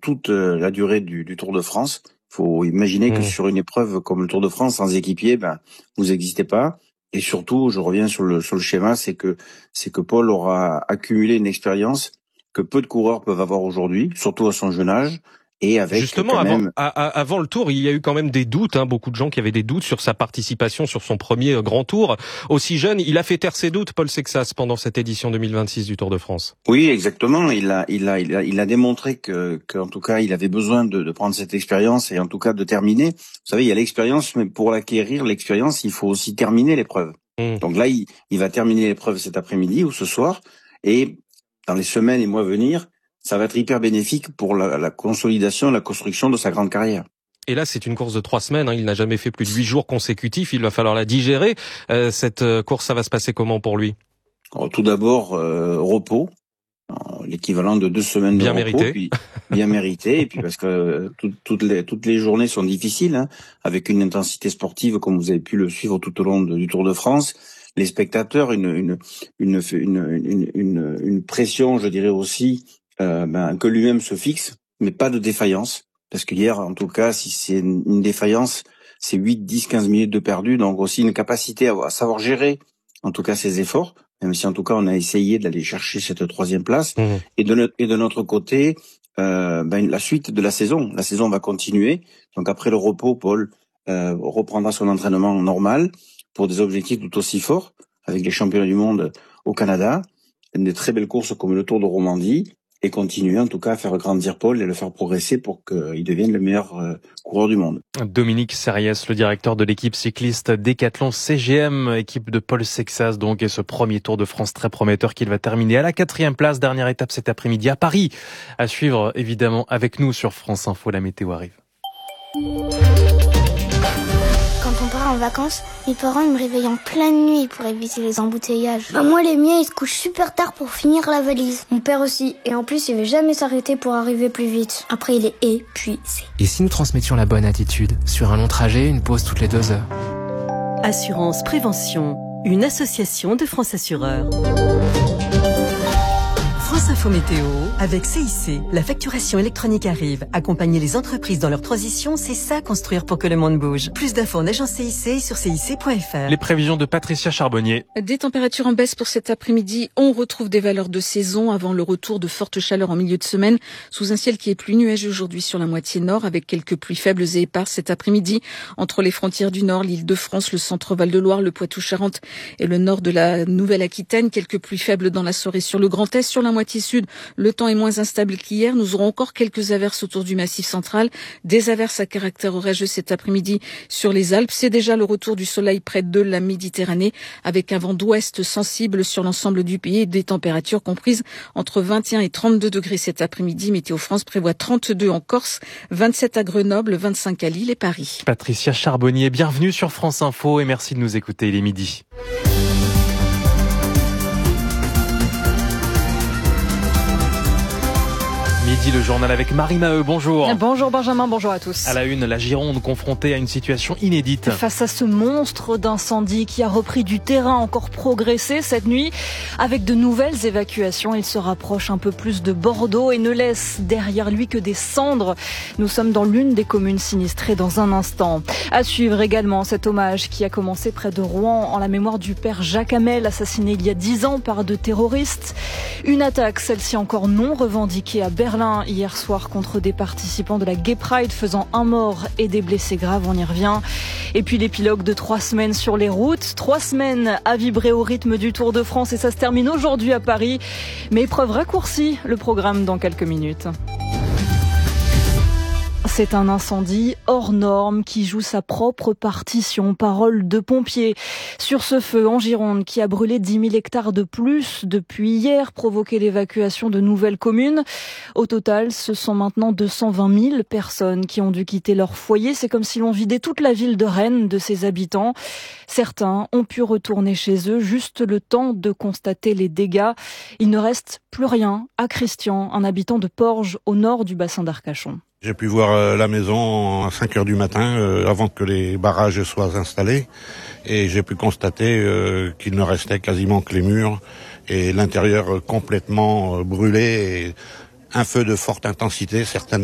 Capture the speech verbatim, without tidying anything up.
toute la durée du, du Tour de France. Il faut imaginer mmh. que sur une épreuve comme le Tour de France, sans équipier, ben vous n'existez pas. Et surtout, je reviens sur le sur le schéma, c'est que c'est que Paul aura accumulé une expérience que peu de coureurs peuvent avoir aujourd'hui, surtout à son jeune âge. Et avec Justement, quand avant, même... à, à, avant le Tour, il y a eu quand même des doutes, hein, beaucoup de gens qui avaient des doutes sur sa participation sur son premier grand Tour. Aussi jeune, il a fait taire ses doutes, Paul Sexas, pendant cette édition deux mille vingt-six du Tour de France. Oui, exactement. Il a, il a, il a, il a démontré que, qu'en tout cas, il avait besoin de, de prendre cette expérience et en tout cas de terminer. Vous savez, il y a l'expérience, mais pour l'acquérir, l'expérience, il faut aussi terminer l'épreuve. Mmh. Donc là, il, il va terminer l'épreuve cet après-midi ou ce soir, et dans les semaines et mois à venir, ça va être hyper bénéfique pour la, la consolidation, la construction de sa grande carrière. Et là, c'est une course de trois semaines. Hein. Il n'a jamais fait plus de huit jours consécutifs. Il va falloir la digérer. Euh, cette course, ça va se passer comment pour lui ? Alors, tout d'abord, euh, repos, l'équivalent de deux semaines bien de repos, mérité. Puis bien mérité. Et puis parce que euh, tout, toutes les toutes les journées sont difficiles, hein, avec une intensité sportive comme vous avez pu le suivre tout au long de, du Tour de France. Les spectateurs, une une une une une, une, une pression, je dirais aussi. Euh, ben, que lui-même se fixe, mais pas de défaillance. Parce que hier, en tout cas, si c'est une, une défaillance, c'est huit, dix, quinze minutes de perdu. Donc aussi une capacité à, à savoir gérer, en tout cas, ses efforts. Même si, en tout cas, on a essayé d'aller chercher cette troisième place. Mmh. Et, de notre, et de notre côté, euh, ben, la suite de la saison. La saison va continuer. Donc après le repos, Paul euh, reprendra son entraînement normal pour des objectifs tout aussi forts, avec les championnats du monde au Canada, des très belles courses comme le Tour de Romandie, et continuer en tout cas à faire grandir Paul et le faire progresser pour qu'il devienne le meilleur euh, coureur du monde. Dominique Sériès, le directeur de l'équipe cycliste Décathlon C G M, équipe de Paul Sexas, donc, et ce premier Tour de France très prometteur qu'il va terminer à la quatrième place. Dernière étape cet après-midi à Paris. À suivre évidemment avec nous sur France Info. La météo arrive. Quand on part en vacances, mes parents ils me réveillent en pleine nuit pour éviter les embouteillages. Bah moi les miens ils se couchent super tard pour finir la valise. Mon père aussi, et en plus il veut jamais s'arrêter pour arriver plus vite. Après il est épuisé. Et si nous transmettions la bonne attitude ? Sur un long trajet, une pause toutes les deux heures. Assurance Prévention, une association de France Assureurs. France Info Météo, avec C I C. La facturation électronique arrive. Accompagner les entreprises dans leur transition, c'est ça construire pour que le monde bouge. Plus d'infos en agence C I C sur C I C point F R. Les prévisions de Patricia Charbonnier. Des températures en baisse pour cet après-midi. On retrouve des valeurs de saison avant le retour de fortes chaleurs en milieu de semaine, sous un ciel qui est plus nuageux aujourd'hui sur la moitié nord, avec quelques pluies faibles et éparses cet après-midi entre les frontières du nord, l'Île-de-France, le centre Val-de-Loire, le Poitou-Charentes et le nord de la Nouvelle-Aquitaine. Quelques pluies faibles dans la soirée sur le Grand Est. Sur la moitié sud, le temps est moins instable qu'hier. Nous aurons encore quelques averses autour du Massif central, des averses à caractère orageux cet après-midi sur les Alpes. C'est déjà le retour du soleil près de la Méditerranée, avec un vent d'ouest sensible sur l'ensemble du pays et des températures comprises entre vingt et un et trente-deux degrés cet après-midi. Météo France prévoit trente-deux en Corse, vingt-sept à Grenoble, vingt-cinq à Lille et Paris. Patricia Charbonnier, bienvenue sur France Info et merci de nous écouter. Il est midi. Midi, le journal avec Marie Maheu, bonjour. Bonjour Benjamin, bonjour à tous. À la une, la Gironde confrontée à une situation inédite. Face à ce monstre d'incendie qui a repris du terrain, encore progressé cette nuit, avec de nouvelles évacuations, il se rapproche un peu plus de Bordeaux et ne laisse derrière lui que des cendres. Nous sommes dans l'une des communes sinistrées dans un instant. À suivre également cet hommage qui a commencé près de Rouen en la mémoire du père Jacques Hamel, assassiné il y a dix ans par deux terroristes. Une attaque, celle-ci encore non revendiquée à Berlin hier soir contre des participants de la Gay Pride, faisant un mort et des blessés graves, on y revient. Et puis l'épilogue de trois semaines sur les routes, trois semaines à vibrer au rythme du Tour de France et ça se termine aujourd'hui à Paris. Mais épreuve raccourcie, le programme dans quelques minutes. C'est un incendie hors norme qui joue sa propre partition, parole de pompiers. Sur ce feu en Gironde qui a brûlé dix mille hectares de plus depuis hier, provoqué l'évacuation de nouvelles communes. Au total, ce sont maintenant deux cent vingt mille personnes qui ont dû quitter leur foyer. C'est comme si l'on vidait toute la ville de Rennes de ses habitants. Certains ont pu retourner chez eux, juste le temps de constater les dégâts. Il ne reste plus rien à Christian, un habitant de Porges, au nord du bassin d'Arcachon. J'ai pu voir la maison à cinq heures du matin, euh, avant que les barrages soient installés, et j'ai pu constater euh, qu'il ne restait quasiment que les murs et l'intérieur complètement euh, brûlé, et un feu de forte intensité, certainement.